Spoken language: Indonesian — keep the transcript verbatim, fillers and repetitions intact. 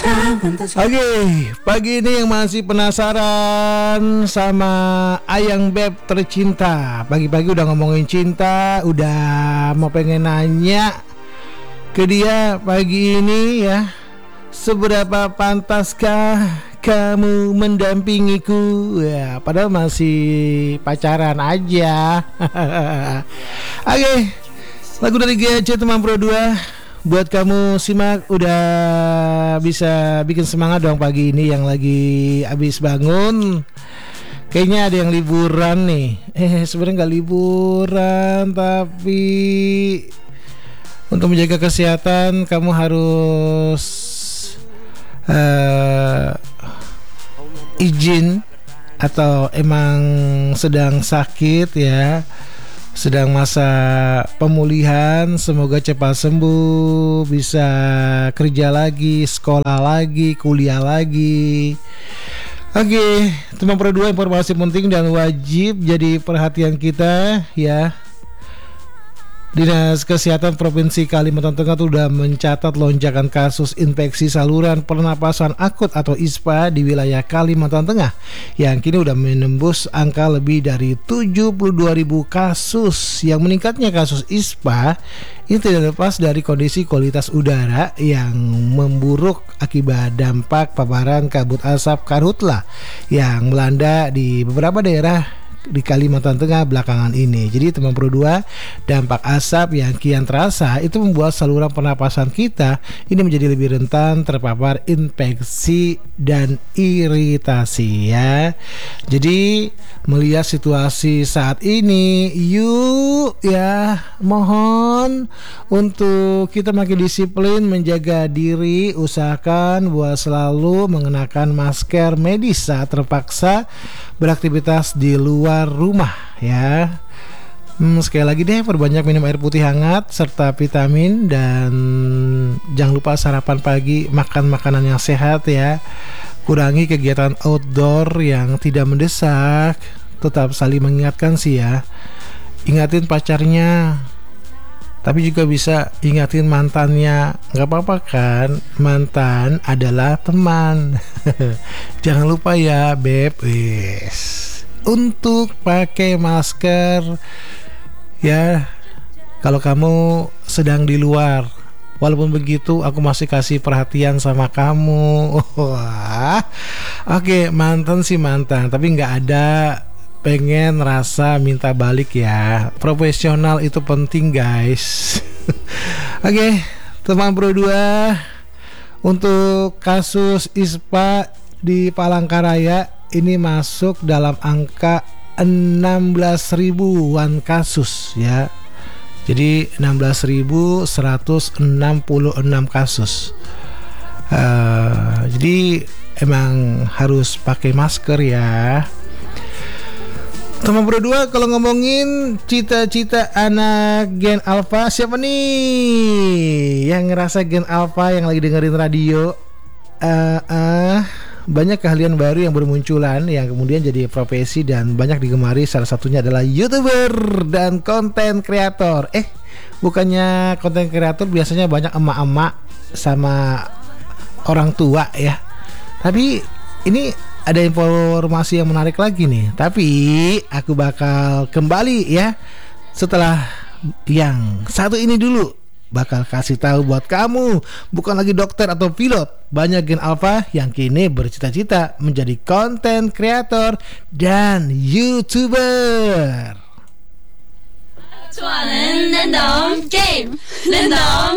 Oke, pagi ini yang masih penasaran sama Ayang Beb tercinta, pagi-pagi udah ngomongin cinta, udah mau pengen nanya ke dia pagi ini ya, seberapa pantaskah kamu mendampingiku? Ya, padahal masih pacaran aja. Oke, lagu dari G C Teman Pro dua buat kamu simak, udah bisa bikin semangat dong pagi ini yang lagi habis bangun. Kayaknya ada yang liburan nih. Eh sebenarnya nggak liburan, tapi untuk menjaga kesehatan kamu harus uh, izin atau emang sedang sakit ya, sedang masa pemulihan, semoga cepat sembuh, bisa kerja lagi, sekolah lagi, kuliah lagi. Oke, teman Pro dua, informasi penting dan wajib jadi perhatian kita ya. Dinas Kesehatan Provinsi Kalimantan Tengah tuh udah mencatat lonjakan kasus infeksi saluran pernapasan akut atau I S P A di wilayah Kalimantan Tengah yang kini udah menembus angka lebih dari tujuh puluh dua ribu kasus. Yang meningkatnya kasus I S P A ini tidak lepas dari kondisi kualitas udara yang memburuk akibat dampak paparan kabut asap karhutla yang melanda di beberapa daerah di Kalimantan Tengah belakangan ini. Jadi teman Pro dua, dampak asap yang kian terasa itu membuat saluran pernapasan kita ini menjadi lebih rentan terpapar infeksi dan iritasi ya. Jadi melihat situasi saat ini, yuk ya mohon untuk kita makin disiplin menjaga diri, usahakan buat selalu mengenakan masker medis saat terpaksa beraktivitas di luar rumah ya. Hmm, sekali lagi deh, perbanyak minum air putih hangat serta vitamin, dan jangan lupa sarapan pagi, makan makanan yang sehat ya. Kurangi kegiatan outdoor yang tidak mendesak. Tetap saling mengingatkan sih ya. Ingatin pacarnya, tapi juga bisa ingatin mantannya. Gak apa-apa kan, mantan adalah teman. Jangan lupa ya Beb, wis, untuk pakai masker ya kalau kamu sedang di luar. Walaupun begitu aku masih kasih perhatian sama kamu. Wah, oke, mantan sih mantan, tapi gak ada pengen rasa minta balik ya. Profesional itu penting guys. Oke, teman Pro dua, untuk kasus I S P A di Palangkaraya ini masuk dalam angka enam belas ribuan kasus ya. Jadi enam belas ribu seratus enam puluh enam kasus. uh, Jadi emang harus pakai masker ya. Teman Pro dua, kalau ngomongin cita-cita anak Gen Alpha, siapa nih yang ngerasa Gen Alpha yang lagi dengerin radio? Uh, uh, banyak keahlian baru yang bermunculan yang kemudian jadi profesi dan banyak digemari. Salah satunya adalah YouTuber dan konten kreator. Eh, bukannya konten kreator biasanya banyak emak-emak sama orang tua ya. Tapi ini ada informasi yang menarik lagi nih. Tapi aku bakal kembali ya setelah yang satu ini dulu. Bakal kasih tahu buat kamu, bukan lagi dokter atau pilot, banyak Gen Alpha yang kini bercita-cita menjadi konten kreator dan YouTuber.